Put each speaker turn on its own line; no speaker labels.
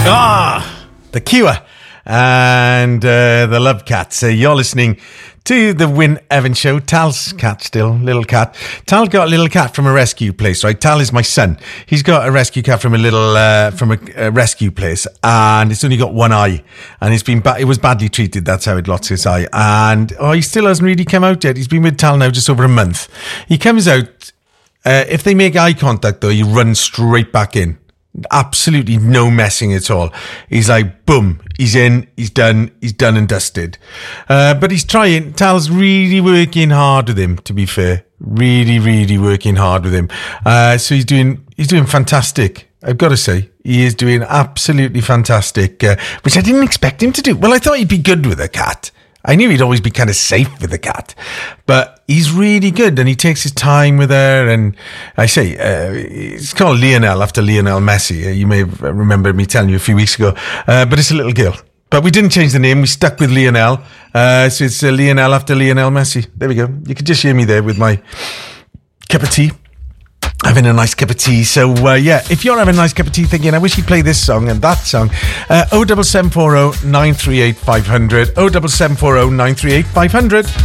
The Cure and the Love Cats. You're listening to the Wyn Evans Show. Tal's cat still, little cat. Tal got a little cat from a rescue place, right? Tal is my son. He's got a rescue cat from a rescue place, and it's only got one eye, and it was badly treated. That's how it lost his eye, and he still hasn't really come out yet. He's been with Tal now just over a month. He comes out. If they make eye contact, though, he runs straight back in. Absolutely no messing at all. He's like, boom, he's in, he's done and dusted. But he's trying. Tal's really working hard with him, to be fair. Really, really working hard with him. So he's doing fantastic. I've got to say, he is doing absolutely fantastic, which I didn't expect him to do. Well, I thought he'd be good with a cat. I knew he'd always be kind of safe with the cat, but he's really good and he takes his time with her. And I say, it's called Lionel after Lionel Messi. You may remember me telling you a few weeks ago, but it's a little girl. But we didn't change the name. We stuck with Lionel. So it's Lionel after Lionel Messi. There we go. You could just hear me there with my cup of tea. Having a nice cup of tea. So, if you're having a nice cup of tea thinking, I wish he'd play this song and that song, 07740 938 500, 07740 938 500.